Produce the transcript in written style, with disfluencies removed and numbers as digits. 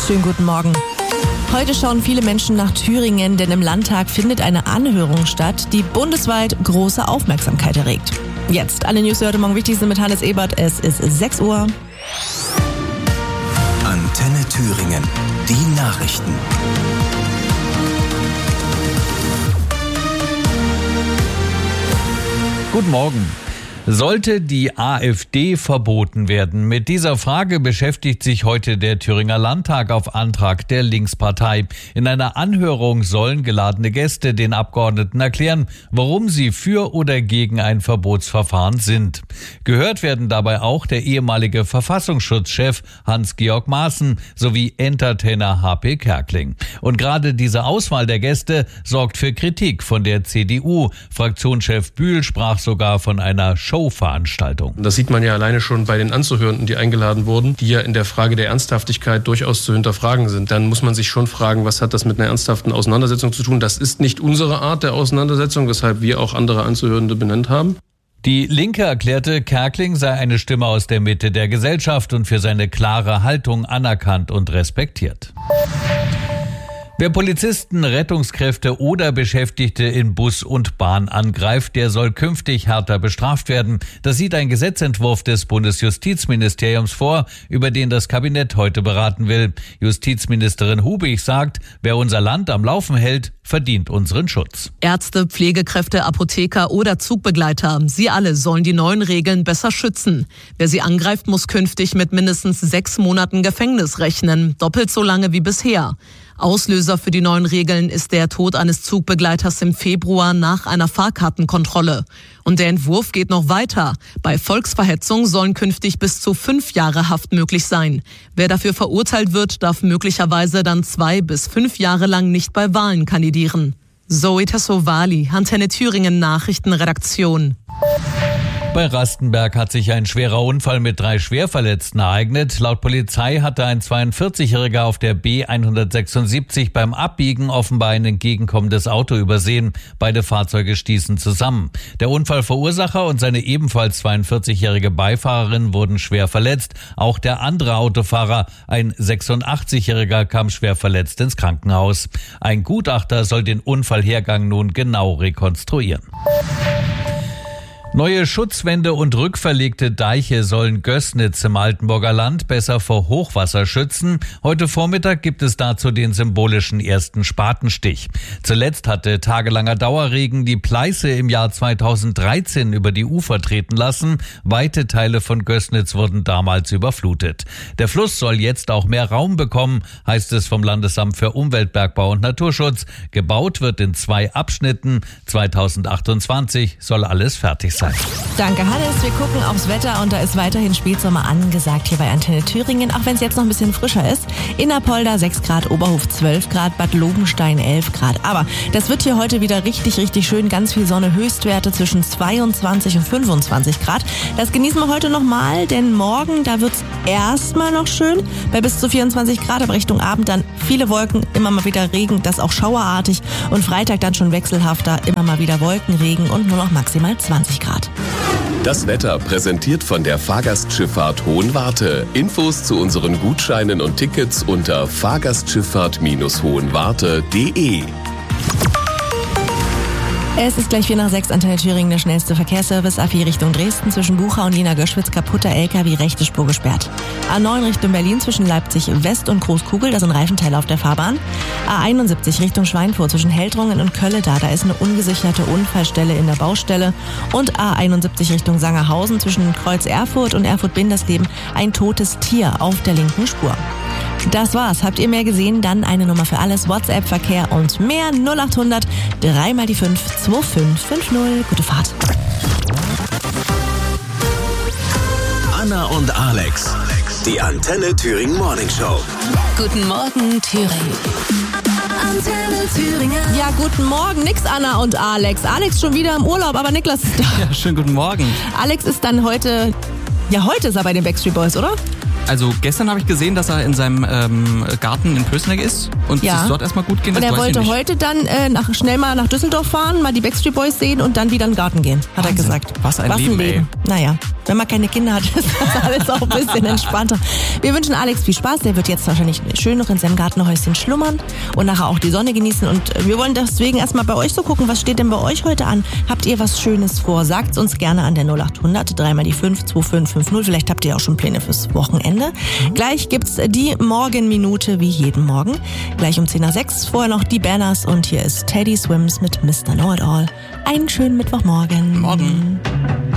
Schönen guten Morgen. Heute schauen viele Menschen nach Thüringen, denn im Landtag findet eine Anhörung statt, die bundesweit große Aufmerksamkeit erregt. Jetzt alle News, die heute Morgen wichtig sind mit Hannes Ebert. Es ist 6 Uhr. Antenne Thüringen, die Nachrichten. Guten Morgen. Sollte die AfD verboten werden? Mit dieser Frage beschäftigt sich heute der Thüringer Landtag auf Antrag der Linkspartei. In einer Anhörung sollen geladene Gäste den Abgeordneten erklären, warum sie für oder gegen ein Verbotsverfahren sind. Gehört werden dabei auch der ehemalige Verfassungsschutzchef Hans-Georg Maaßen sowie Entertainer HP Kerkeling. Und gerade diese Auswahl der Gäste sorgt für Kritik von der CDU. Fraktionschef Bühl sprach sogar von einer Showveranstaltung. Das sieht man ja alleine schon bei den Anzuhörenden, die eingeladen wurden, die ja in der Frage der Ernsthaftigkeit durchaus zu hinterfragen sind. Dann muss man sich schon fragen, was hat das mit einer ernsthaften Auseinandersetzung zu tun? Das ist nicht unsere Art der Auseinandersetzung, weshalb wir auch andere Anzuhörende benannt haben. Die Linke erklärte, Kerkeling sei eine Stimme aus der Mitte der Gesellschaft und für seine klare Haltung anerkannt und respektiert. Wer Polizisten, Rettungskräfte oder Beschäftigte in Bus und Bahn angreift, der soll künftig härter bestraft werden. Das sieht ein Gesetzentwurf des Bundesjustizministeriums vor, über den das Kabinett heute beraten will. Justizministerin Hubig sagt, wer unser Land am Laufen hält, verdient unseren Schutz. Ärzte, Pflegekräfte, Apotheker oder Zugbegleiter, sie alle sollen die neuen Regeln besser schützen. Wer sie angreift, muss künftig mit mindestens 6 Monaten Gefängnis rechnen, doppelt so lange wie bisher. Auslöser für die neuen Regeln ist der Tod eines Zugbegleiters im Februar nach einer Fahrkartenkontrolle. Und der Entwurf geht noch weiter. Bei Volksverhetzung sollen künftig bis zu 5 Jahre Haft möglich sein. Wer dafür verurteilt wird, darf möglicherweise dann 2 bis 5 Jahre lang nicht bei Wahlen kandidieren. Zoe Tassovali, Antenne Thüringen Nachrichtenredaktion. Bei Rastenberg hat sich ein schwerer Unfall mit 3 Schwerverletzten ereignet. Laut Polizei hatte ein 42-Jähriger auf der B176 beim Abbiegen offenbar ein entgegenkommendes Auto übersehen. Beide Fahrzeuge stießen zusammen. Der Unfallverursacher und seine ebenfalls 42-jährige Beifahrerin wurden schwer verletzt. Auch der andere Autofahrer, ein 86-jähriger, kam schwer verletzt ins Krankenhaus. Ein Gutachter soll den Unfallhergang nun genau rekonstruieren. Neue Schutzwände und rückverlegte Deiche sollen Gößnitz im Altenburger Land besser vor Hochwasser schützen. Heute Vormittag gibt es dazu den symbolischen ersten Spatenstich. Zuletzt hatte tagelanger Dauerregen die Pleiße im Jahr 2013 über die Ufer treten lassen. Weite Teile von Gößnitz wurden damals überflutet. Der Fluss soll jetzt auch mehr Raum bekommen, heißt es vom Landesamt für Umwelt, Bergbau und Naturschutz. Gebaut wird in 2 Abschnitten. 2028 soll alles fertig sein. Danke, Hannes. Wir gucken aufs Wetter und da ist weiterhin Spätsommer angesagt hier bei Antenne Thüringen, auch wenn es jetzt noch ein bisschen frischer ist. Innerpolder 6 Grad, Oberhof 12 Grad, Bad Lobenstein 11 Grad. Aber das wird hier heute wieder richtig, richtig schön. Ganz viel Sonne, Höchstwerte zwischen 22 und 25 Grad. Das genießen wir heute nochmal, denn morgen, da wird es erstmal noch schön bei bis zu 24 Grad. Aber Richtung Abend dann viele Wolken, immer mal wieder Regen, das auch schauerartig. Und Freitag dann schon wechselhafter, immer mal wieder Wolkenregen und nur noch maximal 20 Grad. Das Wetter präsentiert von der Fahrgastschifffahrt Hohenwarte. Infos zu unseren Gutscheinen und Tickets unter fahrgastschifffahrt-hohenwarte.de. Es ist gleich 4:06, Antenne Thüringen, der schnellste Verkehrsservice. A4 Richtung Dresden zwischen Buchau und Jena-Göschwitz, kaputter LKW, rechte Spur gesperrt. A9 Richtung Berlin zwischen Leipzig West und Großkugel, da sind Reifenteile auf der Fahrbahn. A71 Richtung Schweinfurt zwischen Heldrungen und Kölle, da ist eine ungesicherte Unfallstelle in der Baustelle. Und A71 Richtung Sangerhausen zwischen Kreuz Erfurt und Erfurt-Bindersleben, ein totes Tier auf der linken Spur. Das war's. Habt ihr mehr gesehen? Dann eine Nummer für alles. WhatsApp, Verkehr und mehr. 0800 3 mal die 5 2550. Gute Fahrt. Anna und Alex, die Antenne Thüringen Morning Show. Guten Morgen, Thüringen. Antenne Thüringen. Ja, guten Morgen. Nix Anna und Alex. Alex schon wieder im Urlaub, aber Niklas ist da. Ja, schönen guten Morgen. Alex ist dann heute... Ja, heute ist er bei den Backstreet Boys, oder? Also gestern habe ich gesehen, dass er in seinem Garten in Pößneck ist und es dort erstmal gut gehen. Und er wollte heute dann schnell mal nach Düsseldorf fahren, mal die Backstreet Boys sehen und dann wieder in den Garten gehen, hat er gesagt. Was ein Leben, ey. Naja, wenn man keine Kinder hat, ist das alles auch ein bisschen entspannter. Wir wünschen Alex viel Spaß. Der wird jetzt wahrscheinlich schön noch in seinem Gartenhäuschen schlummern und nachher auch die Sonne genießen. Und wir wollen deswegen erstmal bei euch so gucken, was steht denn bei euch heute an? Habt ihr was Schönes vor? Sagt's uns gerne an der 0800 3 mal die 5 2550. Vielleicht habt ihr auch schon Pläne fürs Wochenende. Gleich gibt's die Morgenminute wie jeden Morgen. Gleich um 10:06. Vorher noch die Banners und hier ist Teddy Swims mit Mr. Know It All. Einen schönen Mittwochmorgen. Morgen.